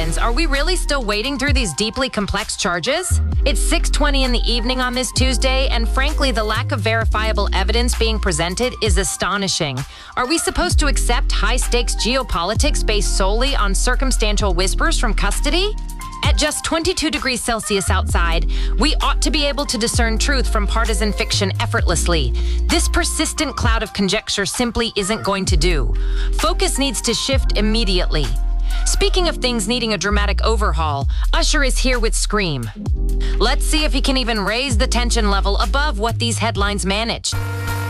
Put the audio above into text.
heavens, are we really still wading through these deeply complex charges? It's 6:20 in the evening on this Tuesday, and frankly, the lack of verifiable evidence being presented is astonishing. Are we supposed to accept high-stakes geopolitics based solely on circumstantial whispers from custody? At just 22 degrees Celsius outside, we ought to be able to discern truth from partisan fiction effortlessly. This persistent cloud of conjecture simply isn't going to do. Focus needs to shift immediately. Speaking of things needing a dramatic overhaul, Usher is here with Scream. Let's see if he can even raise the tension level above what these headlines managed.